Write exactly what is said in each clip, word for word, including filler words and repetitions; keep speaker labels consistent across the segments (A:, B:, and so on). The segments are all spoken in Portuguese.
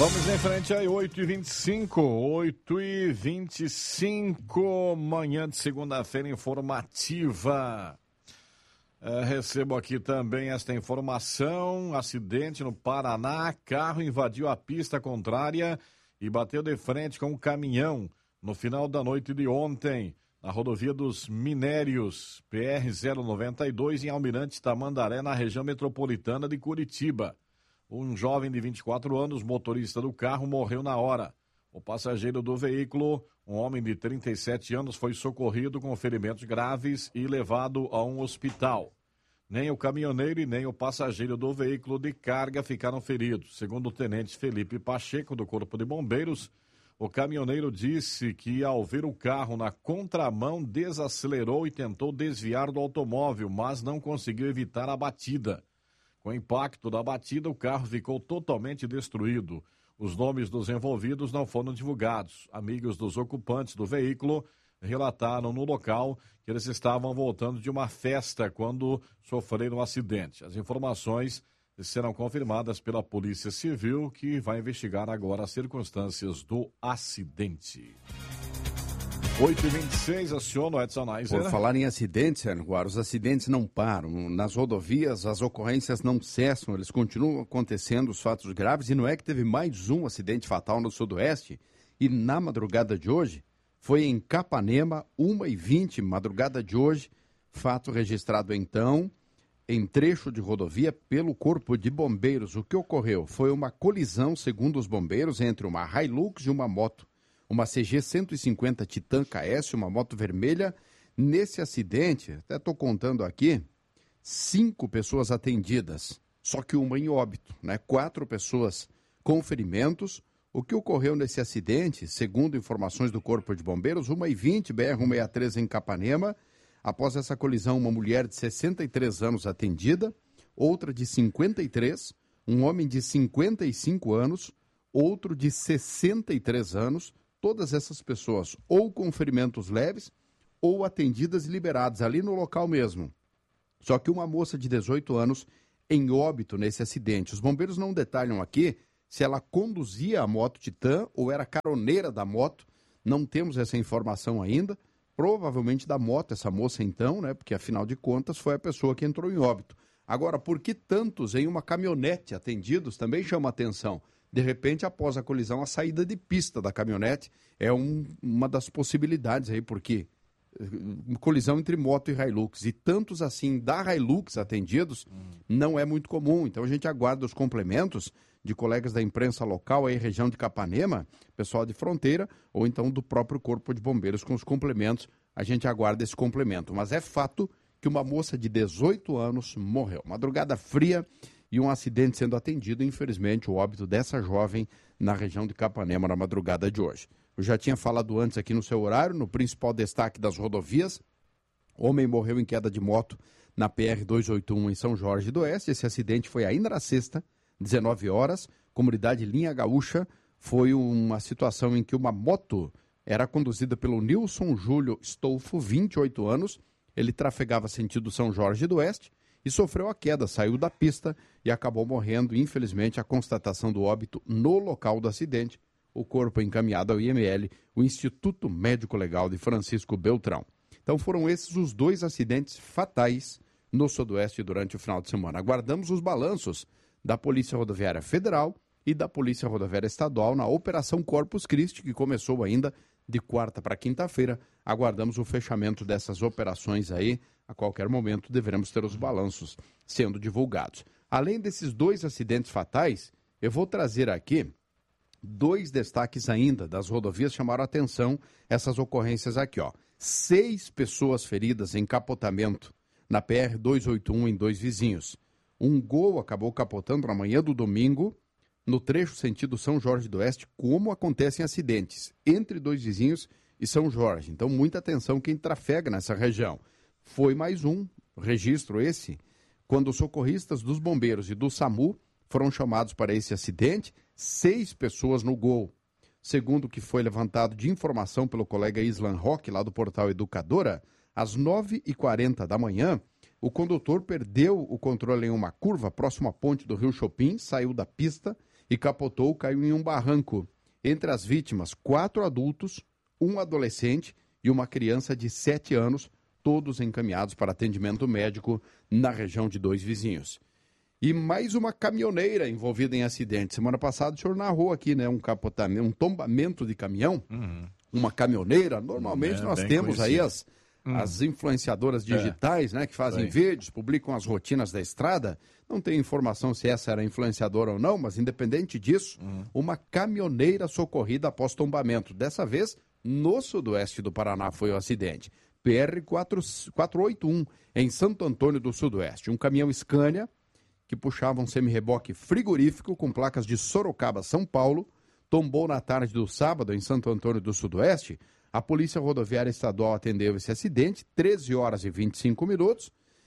A: Vamos em frente aí, oito e vinte e cinco, oito e vinte e cinco, manhã de segunda-feira informativa. É, recebo aqui também esta informação, acidente no Paraná, carro invadiu a pista contrária e bateu de frente com um caminhão no final da noite de ontem, na rodovia dos Minérios, P R zero noventa e dois, em Almirante Tamandaré, na região metropolitana de Curitiba. Um jovem de vinte e quatro anos, motorista do carro, morreu na hora. O passageiro do veículo, um homem de trinta e sete anos, foi socorrido com ferimentos graves e levado a um hospital. Nem o caminhoneiro e nem o passageiro do veículo de carga ficaram feridos. Segundo o tenente Felipe Pacheco, do Corpo de Bombeiros, o caminhoneiro disse que, ao ver o carro na contramão, desacelerou e tentou desviar do automóvel, mas não conseguiu evitar a batida. Com o impacto da batida, o carro ficou totalmente destruído. Os nomes dos envolvidos não foram divulgados. Amigos dos ocupantes do veículo relataram no local que eles estavam voltando de uma festa quando sofreram um acidente. As informações serão confirmadas pela Polícia Civil, que vai investigar agora as circunstâncias do acidente. oito e vinte e seis, aciona o Edson Neiser.
B: Por falar em acidentes, Aranguara, os acidentes não param. Nas rodovias, as ocorrências não cessam, eles continuam acontecendo, os fatos graves. E não é que teve mais um acidente fatal no sudoeste? E na madrugada de hoje, foi em Capanema, uma e vinte, madrugada de hoje, fato registrado então em trecho de rodovia pelo Corpo de Bombeiros. O que ocorreu? Foi uma colisão, segundo os bombeiros, entre uma Hilux e uma moto. Uma C G cento e cinquenta Titan K S, uma moto vermelha. Nesse acidente, até estou contando aqui, cinco pessoas atendidas, só que uma em óbito, né? Quatro pessoas com ferimentos. O que ocorreu nesse acidente, segundo informações do Corpo de Bombeiros, uma e vinte, B R cento e sessenta e três em Capanema. Após essa colisão, uma mulher de sessenta e três anos atendida, outra de cinquenta e três, um homem de cinquenta e cinco anos, outro de sessenta e três anos, todas essas pessoas ou com ferimentos leves ou atendidas e liberadas ali no local mesmo. Só que uma moça de dezoito anos em óbito nesse acidente. Os bombeiros não detalham aqui se ela conduzia a moto Titan ou era caroneira da moto. Não temos essa informação ainda. Provavelmente da moto essa moça então, né? Porque afinal de contas foi a pessoa que entrou em óbito. Agora, por que tantos em uma caminhonete atendidos também chama atenção? De repente, após a colisão, a saída de pista da caminhonete é um, uma das possibilidades aí, porque uh, colisão entre moto e Hilux, e tantos assim da Hilux atendidos, hum. não é muito comum. Então a gente aguarda os complementos de colegas da imprensa local aí, região de Capanema, pessoal de fronteira, ou então do próprio Corpo de Bombeiros com os complementos. A gente aguarda esse complemento. Mas é fato que uma moça de dezoito anos morreu. Madrugada fria e um acidente sendo atendido, infelizmente, o óbito dessa jovem na região de Capanema na madrugada de hoje. Eu já tinha falado antes aqui no seu horário, no principal destaque das rodovias, homem morreu em queda de moto na P R duzentos e oitenta e um em São Jorge do Oeste. Esse acidente foi ainda na sexta, dezenove horas, comunidade Linha Gaúcha. Foi uma situação em que uma moto era conduzida pelo Nilson Júlio Stolfo, vinte e oito anos. Ele trafegava sentido São Jorge do Oeste e sofreu a queda, saiu da pista e acabou morrendo. Infelizmente, a constatação do óbito no local do acidente, o corpo é encaminhado ao I M L, o Instituto Médico Legal de Francisco Beltrão. Então foram esses os dois acidentes fatais no Sudoeste durante o final de semana. Aguardamos os balanços da Polícia Rodoviária Federal e da Polícia Rodoviária Estadual na Operação Corpus Christi, que começou ainda de quarta para quinta-feira. Aguardamos o fechamento dessas operações aí. A qualquer momento deveremos ter os balanços sendo divulgados. Além desses dois acidentes fatais, eu vou trazer aqui dois destaques ainda das rodovias. Chamaram a atenção essas ocorrências aqui, ó. Seis pessoas feridas em capotamento na P R duzentos e oitenta e um em Dois Vizinhos. Um Gol acabou capotando na manhã do domingo, no trecho sentido São Jorge do Oeste, como acontecem acidentes entre Dois Vizinhos e São Jorge. Então, muita atenção quem trafega nessa região. Foi mais um registro esse, quando os socorristas dos bombeiros e do SAMU foram chamados para esse acidente, seis pessoas no Gol. Segundo o que foi levantado de informação pelo colega Islan Roque, lá do portal Educadora, às nove e quarenta da manhã, o condutor perdeu o controle em uma curva próximo à ponte do Rio Chopin, saiu da pista e capotou, caiu em um barranco. Entre as vítimas, quatro adultos, um adolescente e uma criança de sete anos, todos encaminhados para atendimento médico na região de Dois Vizinhos. E mais uma caminhoneira envolvida em acidente. Semana passada o senhor narrou aqui, né, um capotamento, um tombamento de caminhão, uhum. uma caminhoneira. Normalmente é, nós temos conhecido. aí as, hum. as influenciadoras digitais, é. né, que fazem Bem. vídeos, publicam as rotinas da estrada. Não tem informação se essa era influenciadora ou não, mas independente disso, uhum. uma caminhoneira socorrida após tombamento. Dessa vez, no sudoeste do Paraná foi o acidente. P R quatrocentos e oitenta e um, em Santo Antônio do Sudoeste. Um caminhão Scania, que puxava um semi-reboque frigorífico com placas de Sorocaba, São Paulo, tombou na tarde do sábado em Santo Antônio do Sudoeste. A Polícia Rodoviária Estadual atendeu esse acidente, treze horas e vinte e cinco minutos,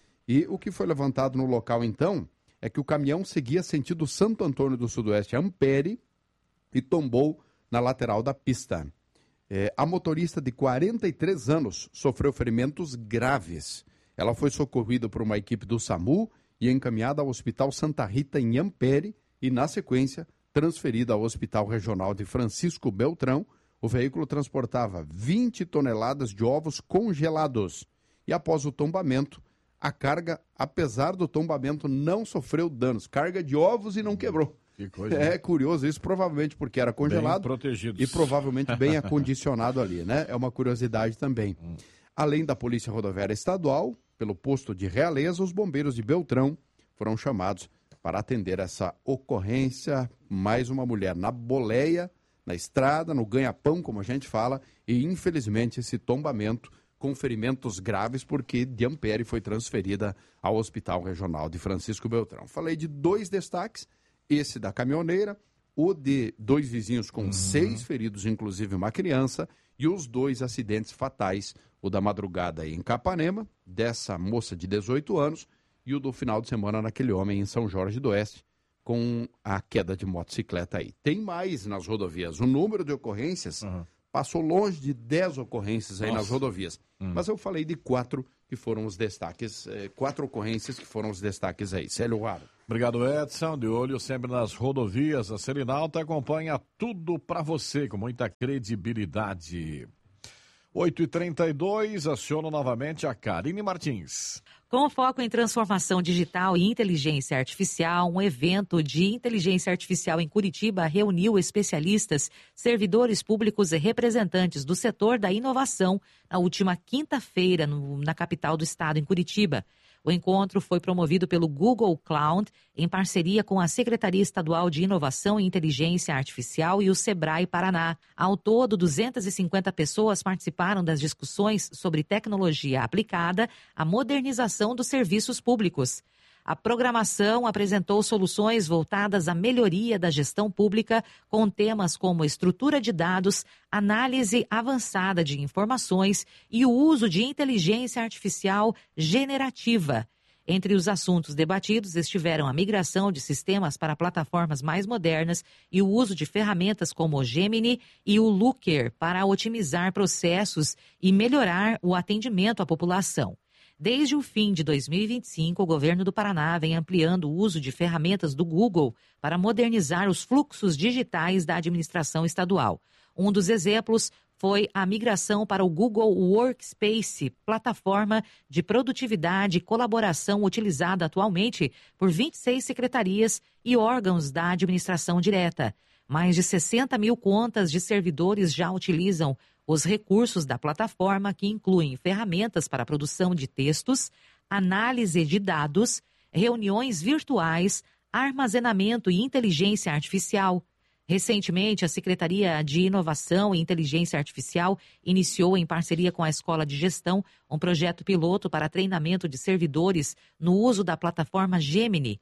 B: e o que foi levantado no local, então, é que o caminhão seguia sentido Santo Antônio do Sudoeste, Ampere, e tombou na lateral da pista. É, a motorista de quarenta e três anos sofreu ferimentos graves. Ela foi socorrida por uma equipe do SAMU e encaminhada ao Hospital Santa Rita, em Ampere, e, na sequência, transferida ao Hospital Regional de Francisco Beltrão. O veículo transportava vinte toneladas de ovos congelados. E, após o tombamento, a carga, apesar do tombamento, não sofreu danos. Carga de ovos e não quebrou.
A: Que coisa,
B: é né? curioso isso, provavelmente porque era congelado e provavelmente bem acondicionado ali, né? É uma curiosidade também. Hum. Além da Polícia Rodoviária Estadual, pelo posto de Realeza, os bombeiros de Beltrão foram chamados para atender essa ocorrência. Mais uma mulher na boleia, na estrada, no ganha-pão, como a gente fala, e infelizmente esse tombamento com ferimentos graves, porque de Ampere foi transferida ao Hospital Regional de Francisco Beltrão. Falei de dois destaques. Esse da caminhoneira, o de Dois Vizinhos com uhum. seis feridos, inclusive uma criança, e os dois acidentes fatais, o da madrugada em Capanema, dessa moça de dezoito anos, e o do final de semana naquele homem em São Jorge do Oeste, com a queda de motocicleta aí. Tem mais nas rodovias. O número de ocorrências uhum. passou longe de dez ocorrências aí Nossa. nas rodovias. Uhum. Mas eu falei de quatro que foram os destaques, eh, quatro ocorrências que foram os destaques aí. Célio Raro.
A: Obrigado, Edson. De olho sempre nas rodovias. A Serenalta acompanha tudo para você com muita credibilidade. oito e trinta e dois, aciono novamente a Karine Martins.
C: Com foco em transformação digital e inteligência artificial, um evento de inteligência artificial em Curitiba reuniu especialistas, servidores públicos e representantes do setor da inovação na última quinta-feira na capital do estado, em Curitiba. O encontro foi promovido pelo Google Cloud em parceria com a Secretaria Estadual de Inovação e Inteligência Artificial e o Sebrae Paraná. Ao todo, duzentas e cinquenta pessoas participaram das discussões sobre tecnologia aplicada à modernização dos serviços públicos. A programação apresentou soluções voltadas à melhoria da gestão pública, com temas como estrutura de dados, análise avançada de informações e o uso de inteligência artificial generativa. Entre os assuntos debatidos estiveram a migração de sistemas para plataformas mais modernas e o uso de ferramentas como o Gemini e o Looker para otimizar processos e melhorar o atendimento à população. Desde o fim de dois mil e vinte e cinco, o governo do Paraná vem ampliando o uso de ferramentas do Google para modernizar os fluxos digitais da administração estadual. Um dos exemplos foi a migração para o Google Workspace, plataforma de produtividade e colaboração utilizada atualmente por vinte e seis secretarias e órgãos da administração direta. Mais de sessenta mil contas de servidores já utilizam os recursos da plataforma, que incluem ferramentas para a produção de textos, análise de dados, reuniões virtuais, armazenamento e inteligência artificial. Recentemente, a Secretaria de Inovação e Inteligência Artificial iniciou, em parceria com a Escola de Gestão, um projeto piloto para treinamento de servidores no uso da plataforma Gemini.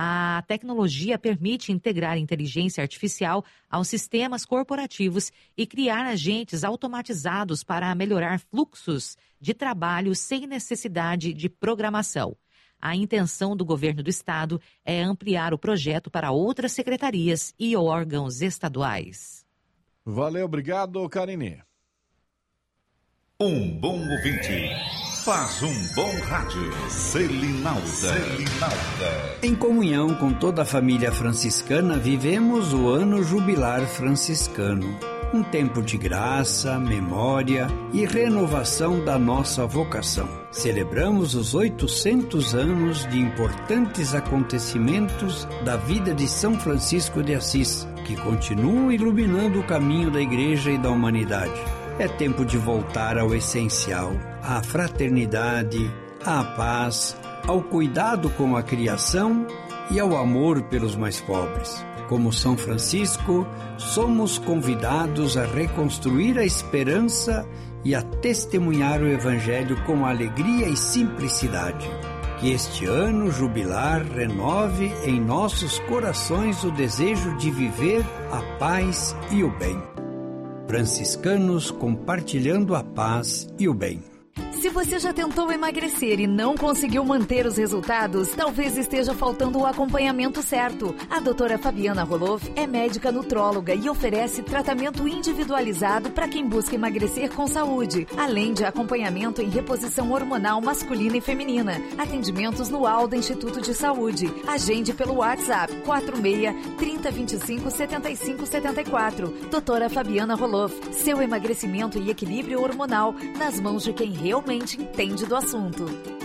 C: A tecnologia permite integrar inteligência artificial aos sistemas corporativos e criar agentes automatizados para melhorar fluxos de trabalho sem necessidade de programação. A intenção do governo do estado é ampliar o projeto para outras secretarias e órgãos estaduais.
A: Valeu, obrigado, Karine.
D: Um bom ouvinte faz um bom rádio. Selinalda. Selinalda.
E: Em comunhão com toda a família franciscana, vivemos o ano jubilar franciscano. Um tempo de graça, memória e renovação da nossa vocação. Celebramos os oitocentos anos de importantes acontecimentos da vida de São Francisco de Assis, que continuam iluminando o caminho da Igreja e da humanidade. É tempo de voltar ao essencial, à fraternidade, à paz, ao cuidado com a criação e ao amor pelos mais pobres. Como São Francisco, somos convidados a reconstruir a esperança e a testemunhar o Evangelho com alegria e simplicidade. Que este ano jubilar renove em nossos corações o desejo de viver a paz e o bem. Franciscanos compartilhando a paz e o bem.
F: Se você já tentou emagrecer e não conseguiu manter os resultados, talvez esteja faltando o acompanhamento certo. A doutora Fabiana Roloff é médica nutróloga e oferece tratamento individualizado para quem busca emagrecer com saúde, além de acompanhamento em reposição hormonal masculina e feminina. Atendimentos no Alda Instituto de Saúde. Agende pelo WhatsApp quatro seis, três zero dois cinco, sete cinco sete quatro. Doutora Fabiana Roloff, seu emagrecimento e equilíbrio hormonal nas mãos de quem realmente entende do assunto.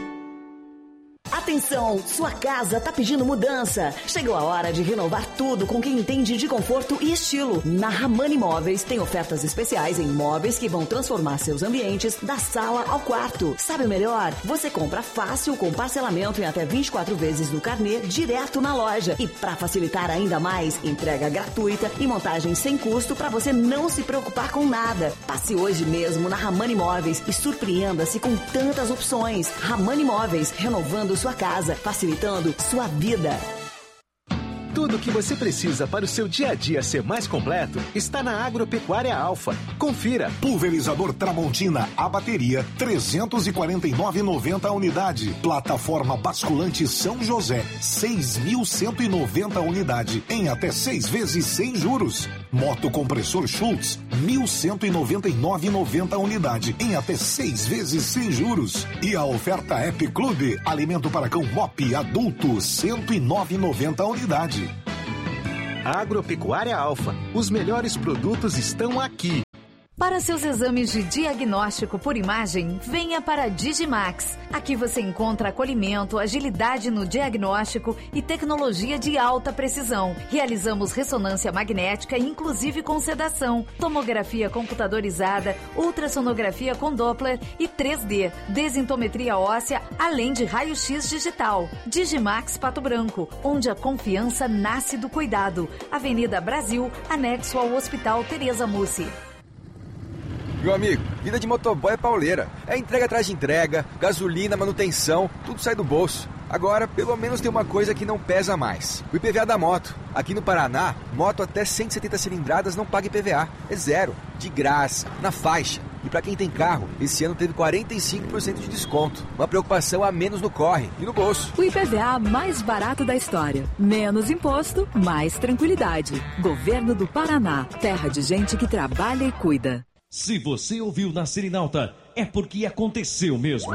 G: Atenção, sua casa tá pedindo mudança. Chegou a hora de renovar tudo com quem entende de conforto e estilo. Na Ramani Móveis tem ofertas especiais em móveis que vão transformar seus ambientes da sala ao quarto. Sabe o melhor? Você compra fácil com parcelamento em até vinte e quatro vezes no carnê direto na loja. E para facilitar ainda mais, entrega gratuita e montagem sem custo para você não se preocupar com nada. Passe hoje mesmo na Ramani Móveis e surpreenda-se com tantas opções. Ramani Móveis, renovando sua casa, facilitando sua vida.
H: Tudo o que você precisa para o seu dia a dia ser mais completo está na Agropecuária Alfa. Confira.
I: Pulverizador Tramontina, a bateria, trezentos e quarenta e nove reais e noventa centavos a unidade. Plataforma basculante São José, seis mil cento e noventa a unidade, em até seis vezes sem juros. Moto compressor Schultz, mil cento e noventa e nove reais e noventa centavos a unidade, em até seis vezes sem juros. E a oferta App Clube, alimento para cão Mop adulto, cento e nove reais e noventa centavos a unidade.
H: Agropecuária Alfa. Os melhores produtos estão aqui.
F: Para seus exames de diagnóstico por imagem, venha para a Digimax. Aqui você encontra acolhimento, agilidade no diagnóstico e tecnologia de alta precisão. Realizamos ressonância magnética, inclusive com sedação, tomografia computadorizada, ultrassonografia com Doppler e três D, desintometria óssea, além de raio-x digital. Digimax Pato Branco, onde a confiança nasce do cuidado. Avenida Brasil, anexo ao Hospital Tereza Mussi.
J: Meu amigo, vida de motoboy é pauleira. É entrega atrás de entrega, gasolina, manutenção, tudo sai do bolso. Agora, pelo menos tem uma coisa que não pesa mais. O I P V A da moto. Aqui no Paraná, moto até cento e setenta cilindradas não paga I P V A. É zero, de graça, na faixa. E para quem tem carro, esse ano teve quarenta e cinco por cento de desconto. Uma preocupação a menos no corre e no bolso.
K: O I P V A mais barato da história. Menos imposto, mais tranquilidade. Governo do Paraná. Terra de gente que trabalha e cuida.
L: Se você ouviu na Selinalta, é porque aconteceu mesmo.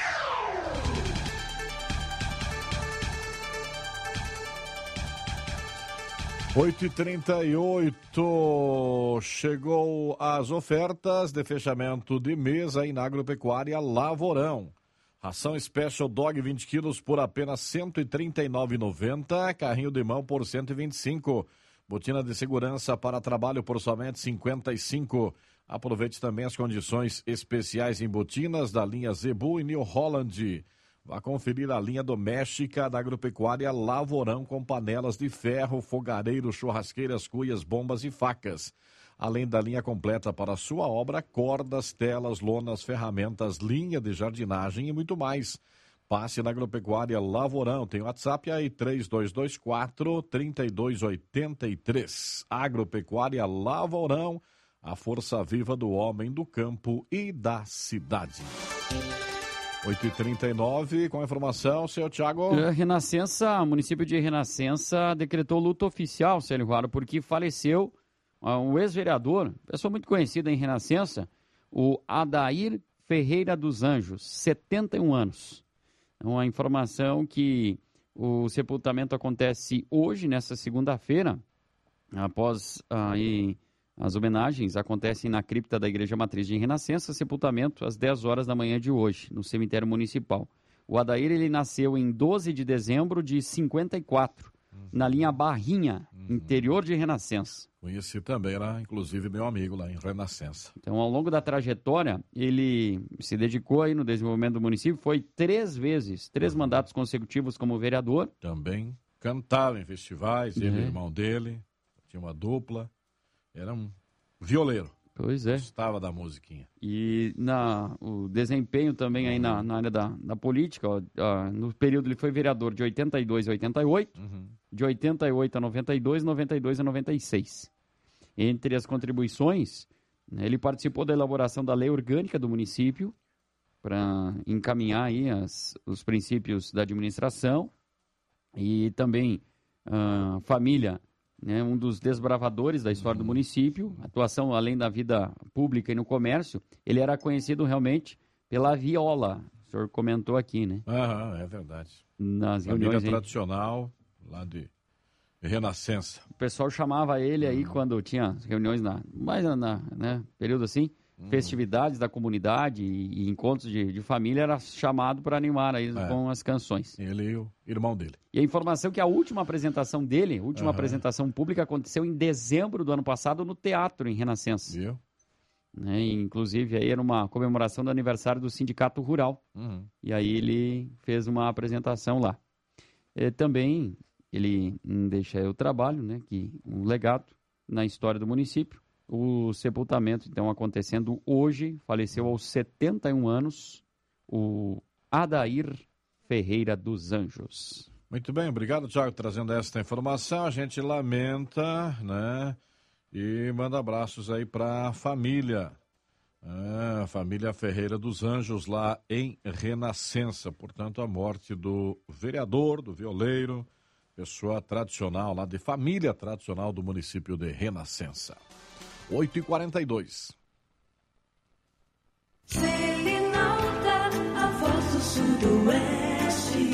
A: oito e trinta e oito, chegou as ofertas de fechamento de mês aí na Agropecuária Lavorão. Ração Special Dog vinte quilos por apenas cento e trinta e nove reais e noventa centavos, carrinho de mão por cento e vinte e cinco reais. Botina de segurança para trabalho por somente cinquenta e cinco reais. Aproveite também as condições especiais em botinas da linha Zebu e New Holland. Vá conferir a linha doméstica da Agropecuária Lavorão com panelas de ferro, fogareiros, churrasqueiras, cuias, bombas e facas. Além da linha completa para a sua obra, cordas, telas, lonas, ferramentas, linha de jardinagem e muito mais. Passe na Agropecuária Lavorão. Tem o WhatsApp aí, três dois dois quatro, três dois oito três. Agropecuária Lavorão. A força viva do homem do campo e da cidade. oito e trinta e nove, com a informação, senhor Thiago.
M: Renascença, município de Renascença decretou luto oficial, Célio Ruaro, porque faleceu um ex-vereador, pessoa muito conhecida em Renascença, o Adair Ferreira dos Anjos, setenta e um anos. É uma informação que o sepultamento acontece hoje, nessa segunda-feira, após aí, as homenagens acontecem na cripta da Igreja Matriz de Renascença, sepultamento às dez horas da manhã de hoje, no cemitério municipal. O Adair, ele nasceu em doze de dezembro de cinquenta e quatro, uhum. na linha Barrinha, uhum. interior de Renascença.
A: Conheci também, era inclusive meu amigo lá em Renascença.
M: Então, ao longo da trajetória, ele se dedicou aí no desenvolvimento do município, foi três vezes, três uhum. mandatos consecutivos como vereador.
A: Também cantava em festivais, ele
M: É.
A: e o irmão dele, tinha uma dupla, era um violeiro.
M: Pois é.
A: Gostava da musiquinha.
M: E na, o desempenho também aí na, na área da, da política, ó, ó, no período ele foi vereador de oitenta e dois a oitenta e oito,
A: Uhum.
M: de oitenta e oito a noventa e dois, noventa e dois a noventa e seis. Entre as contribuições, né, ele participou da elaboração da lei orgânica do município para encaminhar aí as, os princípios da administração e também a família, né, um dos desbravadores da história do município, atuação além da vida pública e no comércio, ele era conhecido realmente pela viola, o senhor comentou aqui, né?
A: Aham, é verdade.
M: Nas
A: Família
M: reuniões, hein?
A: tradicional, lá de Renascença.
M: O pessoal chamava ele aí quando tinha reuniões, na, mais na, né, período assim,
A: Uhum.
M: festividades da comunidade e, e encontros de, de família, era chamado para animar aí
A: É.
M: com as canções.
A: Ele e o irmão dele.
M: E a informação é que a última apresentação dele, a última
A: Aham.
M: apresentação pública aconteceu em dezembro do ano passado no teatro em Renascença.
A: Viu?
M: Né, e, inclusive aí era uma comemoração do aniversário do Sindicato Rural.
A: Uhum.
M: E aí ele fez uma apresentação lá. E também ele hum, deixa aí o trabalho, né, que um legado na história do município. O sepultamento, então, acontecendo hoje, faleceu aos setenta e um anos, o Adair Ferreira dos Anjos.
A: Muito bem, obrigado, Thiago, trazendo esta informação. A gente lamenta, né, e manda abraços aí para a família, é, a família Ferreira dos Anjos, lá em Renascença. Portanto, a morte do vereador, do violeiro, pessoa tradicional lá, de família tradicional do município de Renascença. oito e quarenta e dois.
N: Selinalta, a voz do sudoeste.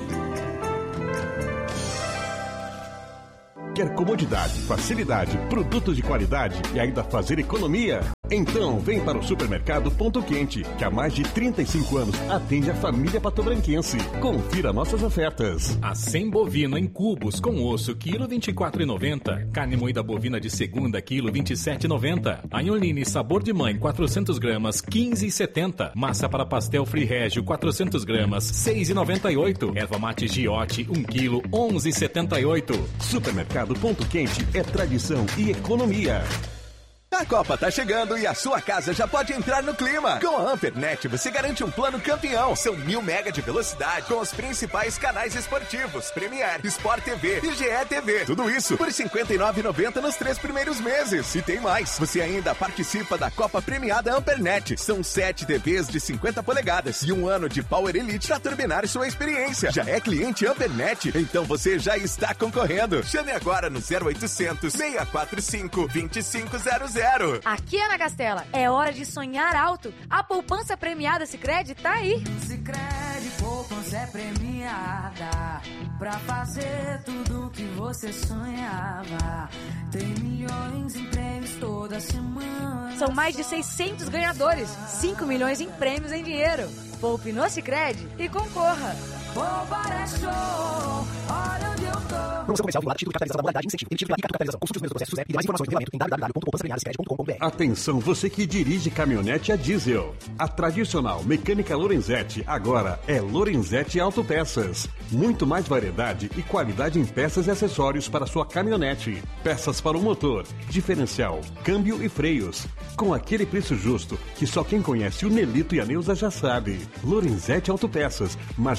O: Quer comodidade, facilidade, produtos de qualidade e ainda fazer economia? Então vem para o Supermercado Ponto Quente, que há mais de trinta e cinco anos atende a família patobranquense. Confira nossas ofertas.
P: Acém bovino em cubos com osso, quilo vinte e quatro reais e noventa centavos. Carne moída bovina de segunda, quilo vinte e sete reais e noventa centavos. Anholine sabor de mãe, quatrocentas gramas, quinze reais e setenta centavos. Massa para pastel Free Régio, quatrocentas gramas, seis reais e noventa e oito centavos. Erva mate Giote, um quilo, onze reais e setenta e oito centavos.
O: Supermercado Ponto Quente é tradição e economia.
H: A Copa tá chegando e a sua casa já pode entrar no clima. Com a Ampernet você garante um plano campeão. São mil mega de velocidade com os principais canais esportivos, Premier, Sport T V e G E T V. Tudo isso por cinquenta e nove reais e noventa centavos nos três primeiros meses. E tem mais, você ainda participa da Copa Premiada Ampernet. São sete T Vs de cinquenta polegadas e um ano de Power Elite para turbinar sua experiência. Já é cliente Ampernet? Então você já está concorrendo. Chame agora no zero oitocentos, seis quatro cinco, dois cinco zero zero.
Q: Aqui, Ana Castela, é hora de sonhar alto. A poupança premiada Sicredi tá aí.
N: Sicredi, poupança é premiada pra fazer tudo que você sonhava. Tem milhões em prêmios toda semana.
Q: São mais de seiscentos ganhadores, cinco milhões em prêmios em dinheiro. Poupe no Sicredi e concorra.
N: Poupar é show, olha onde eu tô.
R: Promoção comercial vinculada, título de capitalização da modalidade incentivo. Emitido pela Capitalização. Consulte os meus processos e mais informações no regulamento em w w w ponto poupança premiada sicredi ponto com ponto b r.
O: Atenção, você que dirige caminhonete a diesel. A tradicional Mecânica Lorenzetti agora é Lorenzetti Autopeças. Muito mais variedade e qualidade em peças e acessórios para sua caminhonete. Peças para o motor, diferencial, câmbio e freios. Com aquele preço justo que só quem conhece o Nelito e a Neuza já sabe. Lorenzetti Autopeças, Marginal da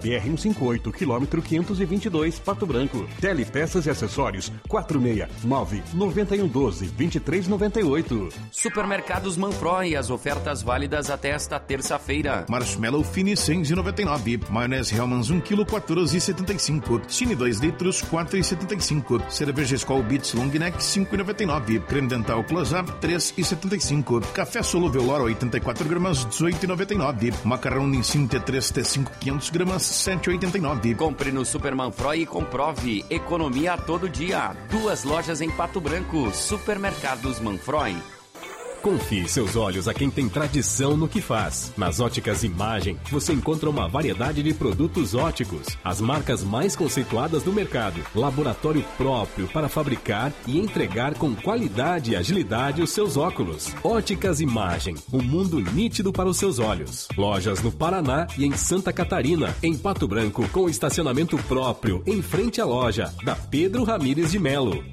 O: B R cento e cinquenta e oito, quilômetro quinhentos e vinte e dois, Pato Branco. Telepeças e acessórios quatro seis nove, nove um um doze, vinte e três noventa e oito.
S: Supermercados Manfroy, as ofertas válidas até esta terça-feira.
T: Marshmallow Fini cem e noventa e nove. Maionese Hellmann's um quilo, quatorze e setenta e cinco. Cine dois litros, quatro e setenta e cinco. Cerveja Skol Beats Long Neck, cinco e noventa e nove. Creme Dental Close-Up, três e setenta e cinco. Café solúvel Lora, oitenta e quatro gramas, dezoito e noventa e nove. Macarrão Nissin T três T cinco, quinhentos gramas, sete e oitenta e nove.
S: Compre no Super Manfroy e comprove. Economia a todo dia. Duas lojas em Pato Branco. Supermercados Manfroy.
P: Confie seus olhos a quem tem tradição no que faz. Nas Óticas Imagem, você encontra uma variedade de produtos óticos, as marcas mais conceituadas do mercado, laboratório próprio para fabricar e entregar com qualidade e agilidade os seus óculos. Óticas Imagem, um mundo nítido para os seus olhos. Lojas no Paraná e em Santa Catarina, em Pato Branco, com estacionamento próprio, em frente à loja, da Pedro Ramires de Melo.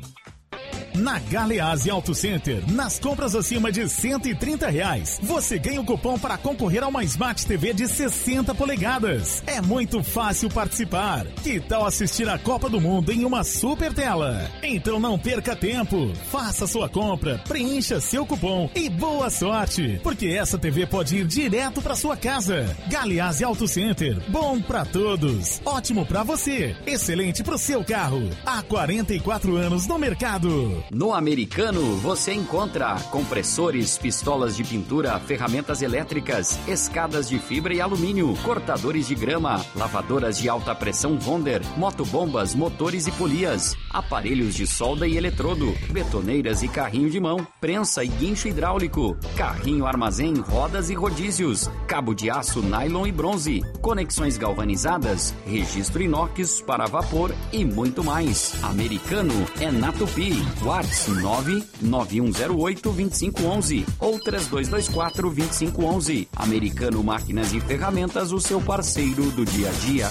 U: Na Galeazzi Auto Center, nas compras acima de cento e trinta reais, você ganha o cupom para concorrer a uma Smart T V de sessenta polegadas. É muito fácil participar. Que tal assistir a Copa do Mundo em uma super tela? Então não perca tempo. Faça sua compra, preencha seu cupom e boa sorte, porque essa T V pode ir direto para sua casa. Galeazzi Auto Center, bom para todos, ótimo para você, excelente para o seu carro. Há quarenta e quatro anos no mercado.
S: No Americano, você encontra compressores, pistolas de pintura, ferramentas elétricas, escadas de fibra e alumínio, cortadores de grama, lavadoras de alta pressão Wonder, motobombas, motores e polias, aparelhos de solda e eletrodo, betoneiras e carrinho de mão, prensa e guincho hidráulico, carrinho armazém, rodas e rodízios, cabo de aço, nylon e bronze, conexões galvanizadas, registro inox para vapor e muito mais. Americano é na Tupi. WhatsApp nove nove um zero oito, dois cinco um um ou três dois dois quatro, dois cinco um um. Americano Máquinas e Ferramentas, o seu parceiro do dia a dia.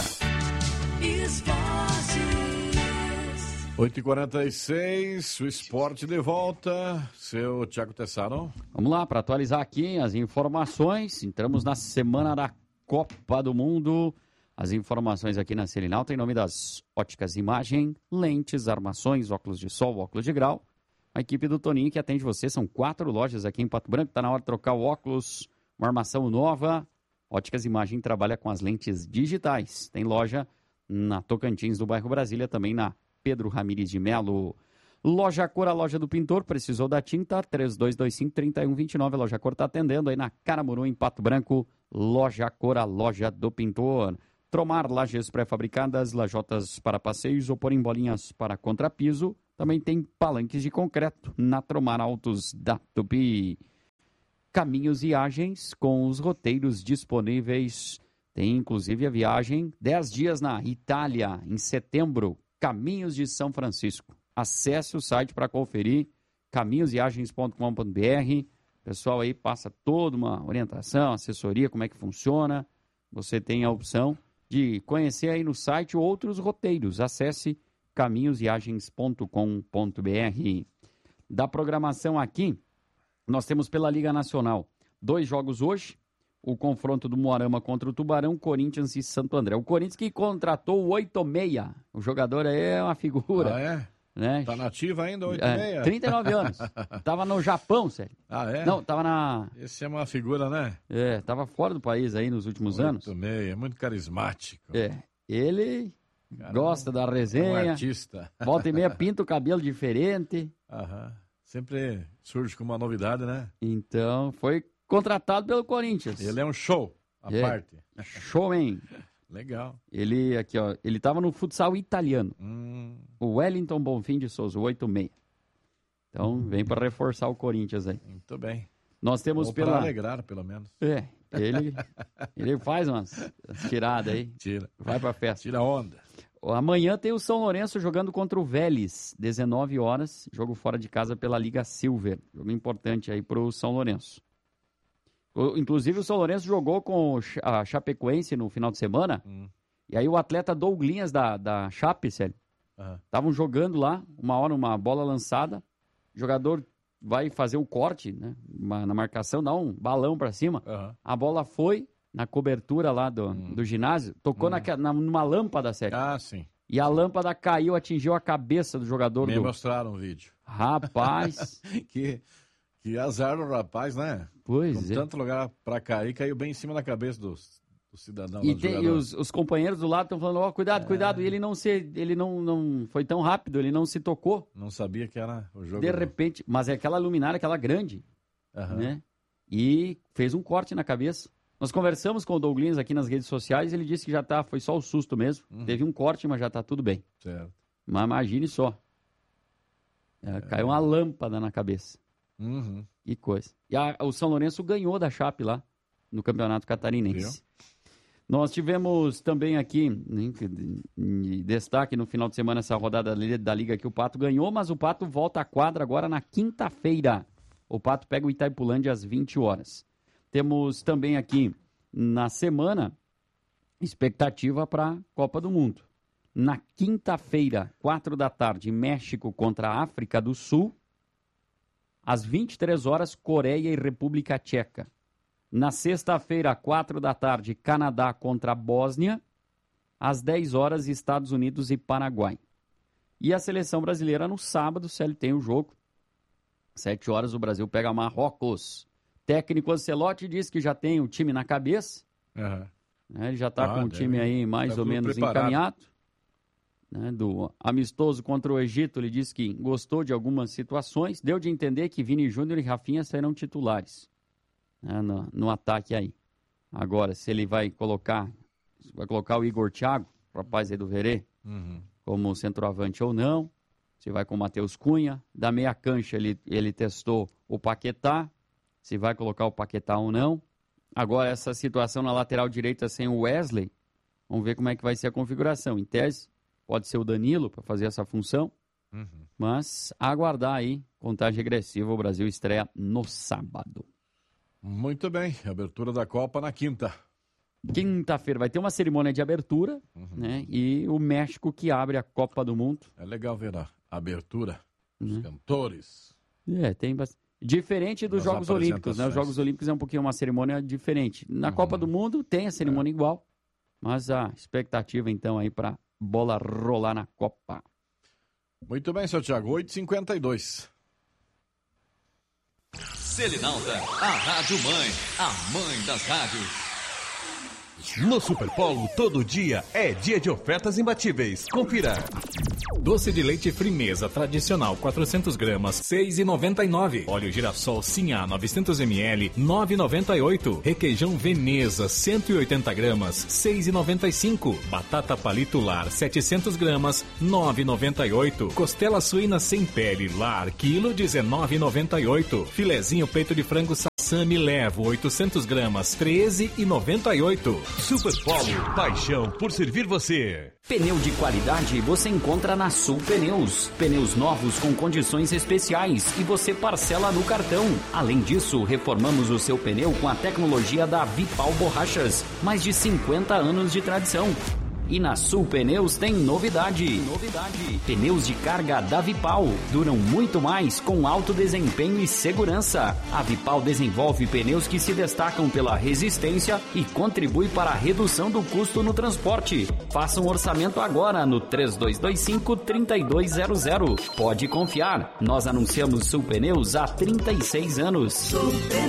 A: oito e quarenta e seis, o esporte de volta. Seu Thiago Tessaro.
M: Vamos lá, para atualizar aqui as informações. Entramos na semana da Copa do Mundo. As informações aqui na Selinalta, em nome das Óticas Imagem, lentes, armações, óculos de sol, óculos de grau. A equipe do Toninho que atende você, são quatro lojas aqui em Pato Branco. Está na hora de trocar o óculos, uma armação nova. Óticas Imagem trabalha com as lentes digitais. Tem loja na Tocantins, do bairro Brasília, também na Pedro Ramires de Melo. Loja Cor, a loja do pintor, precisou da tinta, três dois dois cinco, três um dois nove. A Loja Cor está atendendo aí na Caramuru, em Pato Branco. Loja Cor, a loja do pintor. Tromar, lajes pré-fabricadas, lajotas para passeios ou porem bolinhas para contrapiso. Também tem palanques de concreto na Tromar Autos da Tupi. Caminhos Viagens com os roteiros disponíveis. Tem inclusive a viagem dez dias na Itália, em setembro. Caminhos de São Francisco. Acesse o site para conferir, caminhos viagens ponto com ponto b r. O pessoal aí passa toda uma orientação, assessoria, como é que funciona. Você tem a opção de conhecer aí no site outros roteiros. Acesse caminhos viagens ponto com ponto b r. Da programação aqui, nós temos pela Liga Nacional dois jogos hoje. O confronto do Moarama contra o Tubarão, Corinthians e Santo André. O Corinthians que contratou o oito seis. O jogador aí é uma figura.
A: Ah, é?
M: Né?
A: Tá nativo ainda, oito
M: é,
A: seis?
M: trinta e nove anos. Tava no Japão, sério.
A: Ah, é?
M: Não, tava na...
A: Esse é uma figura, né?
M: É, tava fora do país aí nos últimos
A: oito
M: anos.
A: oito seis, é muito carismático.
M: É, ele Caramba, gosta da resenha.
A: É um artista.
M: Volta e meia pinta o cabelo diferente.
A: Aham. Sempre surge com uma novidade, né?
M: Então, foi contratado pelo Corinthians.
A: Ele é um show, à
M: é.
A: parte.
M: Show, hein?
A: Legal.
M: Ele, aqui, ó, ele tava no futsal italiano.
A: Hum.
M: O Wellington Bonfim de Souza, o oito seis. Então, vem para reforçar o Corinthians aí.
A: Muito bem.
M: Nós temos
A: Ou
M: pela...
A: para alegrar, pelo menos.
M: É, ele, ele faz umas, umas tiradas aí.
A: Tira.
M: Vai pra festa.
A: Tira onda.
M: Amanhã tem o São Lourenço jogando contra o Vélez, dezenove horas, jogo fora de casa pela Liga Silver. Jogo importante aí pro São Lourenço. O, inclusive o São Lourenço jogou com a Chapecoense no final de semana. Hum. E aí o atleta Douglinhas da, da Chape, sério, estavam uhum. jogando lá, uma hora uma bola lançada, o jogador vai fazer o corte, né, uma, na marcação, dá um balão pra cima, uhum. a bola foi, na cobertura lá do, hum. do ginásio, tocou hum. na, na, numa lâmpada, Sérgio.
A: Ah, sim.
M: E a lâmpada caiu, atingiu a cabeça do jogador.
A: Me
M: do...
A: mostraram o vídeo.
M: Rapaz.
A: que, que azar do rapaz, né?
M: Pois
A: Com
M: é.
A: tanto lugar pra cair, caiu bem em cima da cabeça do, do cidadão.
M: E,
A: do
M: tem, e os, os companheiros do lado estão falando, ó, oh, cuidado, é. cuidado. E ele não se, ele não, não foi tão rápido, ele não se tocou.
A: Não sabia que era o jogo.
M: De repente, mas é aquela luminária, aquela grande, uhum. né? E fez um corte na cabeça. Nós conversamos com o Douglas aqui nas redes sociais, ele disse que já tá, foi só o susto mesmo. Uhum. Teve um corte, mas já tá tudo bem.
A: Certo.
M: Mas imagine só. É, é. Caiu uma lâmpada na cabeça.
A: Uhum.
M: Que coisa. E a, o São Lourenço ganhou da Chape lá, no Campeonato Catarinense. Viu? Nós tivemos também aqui, né, em destaque no final de semana, essa rodada da Liga que o Pato ganhou, mas o Pato volta à quadra agora na quinta-feira. O Pato pega o Itaipulândia às vinte horas. Temos também aqui, na semana, expectativa para a Copa do Mundo. Na quinta-feira, quatro da tarde, México contra a África do Sul. Às vinte e três horas, Coreia e República Tcheca. Na sexta-feira, quatro da tarde, Canadá contra a Bósnia. Às dez horas, Estados Unidos e Paraguai. E a seleção brasileira no sábado, se ele tem o jogo. sete horas, o Brasil pega Marrocos. Técnico Ancelotti diz que já tem o time na cabeça.
A: Uhum.
M: Né, ele já está
A: ah,
M: com o time aí mais
A: tá
M: ou menos
A: preparado.
M: encaminhado. Né, do amistoso contra o Egito, ele disse que gostou de algumas situações. Deu de entender que Vini Júnior e Rafinha serão titulares, né, no, no ataque aí. Agora, se ele vai colocar, vai colocar o Igor Thiago, rapaz aí do Verê,
A: uhum.
M: como centroavante ou não. Se vai com o Matheus Cunha. Da meia cancha ele, ele testou o Paquetá. Se vai colocar o Paquetá ou não. Agora, essa situação na lateral direita sem o Wesley, vamos ver como é que vai ser a configuração. Em tese, pode ser o Danilo para fazer essa função. Uhum. Mas aguardar aí, contagem regressiva, o Brasil estreia no sábado.
A: Muito bem, abertura da Copa na quinta.
M: Quinta-feira vai ter uma cerimônia de abertura, uhum. né? E o México que abre a Copa do Mundo.
A: É legal ver a abertura, os
M: uhum.
A: cantores.
M: É, tem bastante. Diferente dos Jogos Olímpicos, né? Os Jogos Olímpicos é um pouquinho uma cerimônia diferente. Na uhum. Copa do Mundo tem a cerimônia é. igual, mas a expectativa então aí para bola rolar na Copa.
A: Muito bem, seu Thiago, oito e cinquenta e dois.
D: Selinalta, a Rádio Mãe, a mãe das rádios.
O: No Superpolo, todo dia é dia de ofertas imbatíveis. Confira.
P: Doce de leite Frimeza tradicional quatrocentas gramas, seis reais e noventa e nove centavos. Óleo girassol Sinhá novecentos mililitros, nove reais e noventa e oito centavos. Requeijão Veneza cento e oitenta gramas, seis reais e noventa e cinco centavos. Batata palito lar setecentas gramas, nove reais e noventa e oito centavos. Costela suína sem pele lar, quilo dezenove reais e noventa e oito centavos. Filezinho peito de frango Sami Levo oitocentas gramas, treze reais e noventa e oito centavos.
O: Superpolo, paixão por servir você.
S: Pneu de qualidade você encontra na Sul Pneus. Pneus novos com condições especiais e você parcela no cartão. Além disso, reformamos o seu pneu com a tecnologia da Vipal Borrachas. Mais de cinquenta anos de tradição. E na Sul Pneus tem novidade. Novidade. Pneus de carga da Vipal. Duram muito mais com alto desempenho e segurança. A Vipal desenvolve pneus que se destacam pela resistência e contribui para a redução do custo no transporte. Faça um orçamento agora no três dois dois cinco, três dois zero zero. Pode confiar. Nós anunciamos Sul Pneus há trinta e seis anos. Sul Pneus.